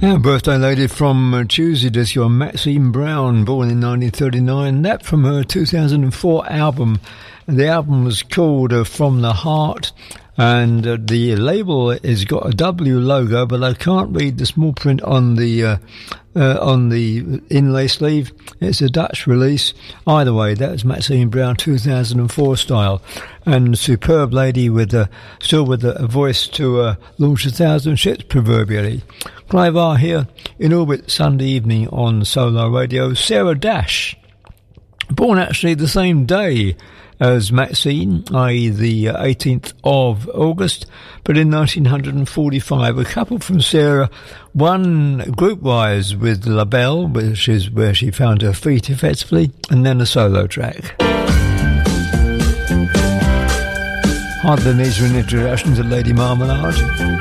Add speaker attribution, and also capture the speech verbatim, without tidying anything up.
Speaker 1: Our birthday lady from uh, Tuesday this year, Maxine Brown, born in nineteen thirty-nine. That from her two thousand four album. The album was called uh, From the Heart, and uh, the label has got a W logo, but I can't read the small print on the uh, uh, on the inlay sleeve. It's a Dutch release. Either way, that was Maxine Brown, two thousand four style, and superb lady with a, still with a, a voice to uh, launch a thousand ships proverbially. Clive R here in orbit Sunday evening on Solar Radio. Sarah Dash, born actually the same day as Maxine, that is the eighteenth of August, but in nineteen forty-five, a couple from Sarah, one group-wise with La Belle, which is where she found her feet effectively, and then a solo track. Hardly needs an introduction to Lady Marmalade.